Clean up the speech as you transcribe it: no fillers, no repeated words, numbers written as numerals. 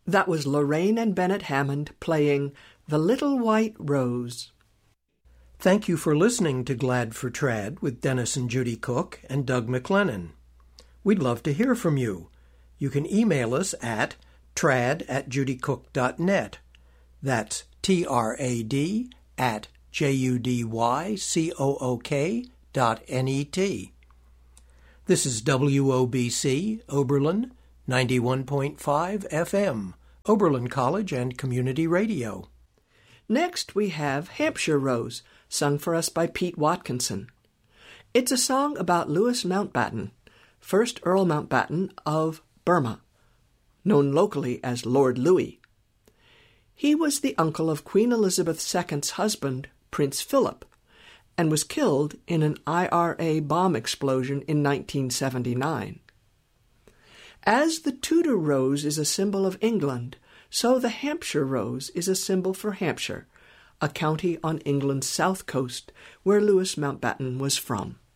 That was Lorraine and Bennett Hammond playing The Little White Rose. Thank you for listening to Glad for Trad with Dennis and Judy Cook and Doug McLennan. We'd love to hear from you. You can email us at trad@judycook.net. That's trad@judycook.net. This is WOBC, Oberlin, 91.5 FM, Oberlin College and Community Radio. Next we have Hampshire Rose, sung for us by Pete Watkinson. It's a song about Louis Mountbatten, 1st Earl Mountbatten of Burma, known locally as Lord Louis. He was the uncle of Queen Elizabeth II's husband, Prince Philip, and was killed in an IRA bomb explosion in 1979. As the Tudor rose is a symbol of England, so the Hampshire rose is a symbol for Hampshire, a county on England's south coast where Louis Mountbatten was from.